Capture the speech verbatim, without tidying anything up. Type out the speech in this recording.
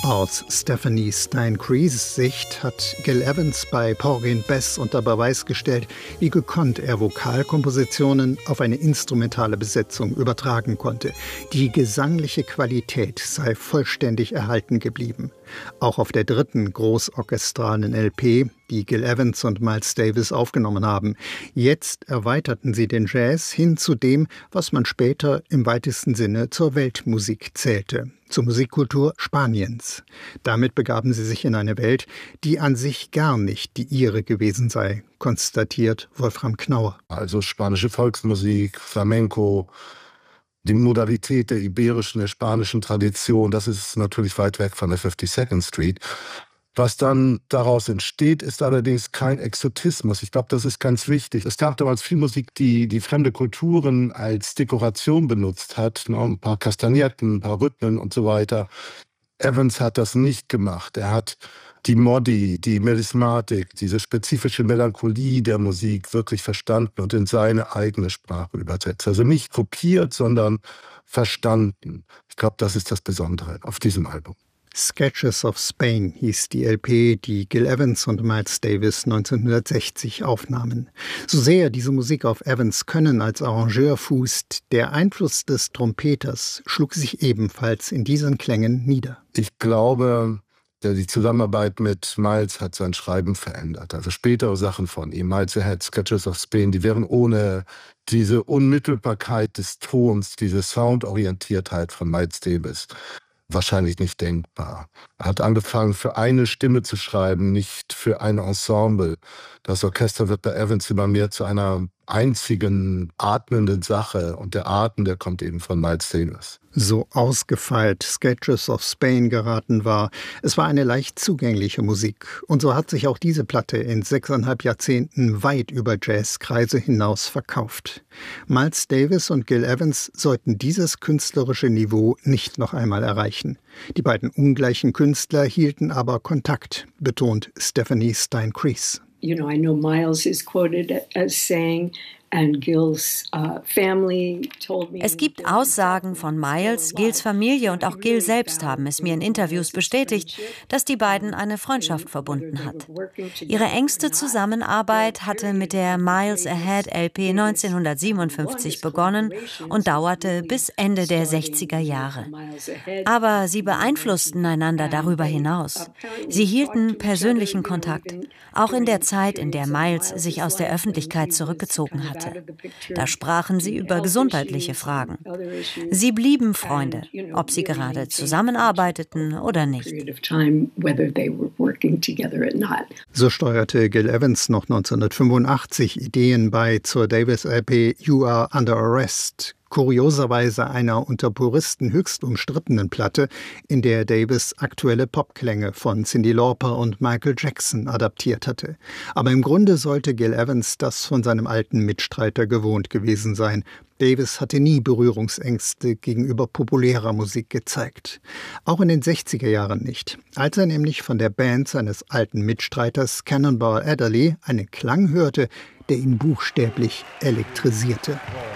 Aus Stephanie Stein-Crees Sicht hat Gil Evans bei Porgy and Bess unter Beweis gestellt, wie gekonnt er Vokalkompositionen auf eine instrumentale Besetzung übertragen konnte. Die gesangliche Qualität sei vollständig erhalten geblieben. Auch auf der dritten großorchestralen L P, die Gil Evans und Miles Davis aufgenommen haben. Jetzt erweiterten sie den Jazz hin zu dem, was man später im weitesten Sinne zur Weltmusik zählte, zur Musikkultur Spaniens. Damit begaben sie sich in eine Welt, die an sich gar nicht die ihre gewesen sei, konstatiert Wolfram Knauer. Also spanische Volksmusik, Flamenco, die Modalität der iberischen, der spanischen Tradition, das ist natürlich weit weg von der fifty-second Street. Was dann daraus entsteht, ist allerdings kein Exotismus. Ich glaube, das ist ganz wichtig. Es gab damals viel Musik, die die fremde Kulturen als Dekoration benutzt hat. Ein paar Kastagnetten, ein paar Rhythmen und so weiter. Evans hat das nicht gemacht. Er hat die Modi, die Melismatik, diese spezifische Melancholie der Musik wirklich verstanden und in seine eigene Sprache übersetzt. Also nicht kopiert, sondern verstanden. Ich glaube, das ist das Besondere auf diesem Album. Sketches of Spain hieß die L P, die Gil Evans und Miles Davis neunzehnhundertsechzig aufnahmen. So sehr diese Musik auf Evans Können als Arrangeur fußt, der Einfluss des Trompeters schlug sich ebenfalls in diesen Klängen nieder. Ich glaube, die Zusammenarbeit mit Miles hat sein Schreiben verändert. Also spätere Sachen von ihm, Miles Ahead, Sketches of Spain, die wären ohne diese Unmittelbarkeit des Tons, diese Soundorientiertheit von Miles Davis wahrscheinlich nicht denkbar. Er hat angefangen, für eine Stimme zu schreiben, nicht für ein Ensemble. Das Orchester wird bei Evans immer mehr zu einer einzigen atmenden Sache. Und der Atem, der kommt eben von Miles Davis. So ausgefeilt Sketches of Spain geraten war. Es war eine leicht zugängliche Musik. Und so hat sich auch diese Platte in sechseinhalb Jahrzehnten weit über Jazzkreise hinaus verkauft. Miles Davis und Gil Evans sollten dieses künstlerische Niveau nicht noch einmal erreichen. Die beiden ungleichen Künstler hielten aber Kontakt, betont Stephanie Stein-Crees. You know, I know Miles is quoted as saying, and Gil's uh, family told me. Es gibt Aussagen von Miles, Gils Familie und auch Gil selbst haben es mir in Interviews bestätigt, dass die beiden eine Freundschaft verbunden hat. Ihre engste Zusammenarbeit hatte mit der Miles Ahead L P neunzehnhundertsiebenundfünfzig begonnen und dauerte bis Ende der sechziger Jahre. Aber sie beeinflussten einander darüber hinaus. Sie hielten persönlichen Kontakt, auch in der Zeit, in der Miles sich aus der Öffentlichkeit zurückgezogen hatte. Da sprachen sie über gesundheitliche Fragen. Sie blieben Freunde, ob sie gerade zusammenarbeiteten oder nicht. So steuerte Gil Evans noch neunzehnhundertfünfundachtzig Ideen bei zur Davis-L P You Are Under Arrest, kurioserweise einer unter Puristen höchst umstrittenen Platte, in der Davis aktuelle Popklänge von Cyndi Lauper und Michael Jackson adaptiert hatte. Aber im Grunde sollte Gil Evans das von seinem alten Mitstreiter gewohnt gewesen sein. Davis hatte nie Berührungsängste gegenüber populärer Musik gezeigt. Auch in den sechziger Jahren nicht. Als er nämlich von der Band seines alten Mitstreiters Cannonball Adderley einen Klang hörte, der ihn buchstäblich elektrisierte.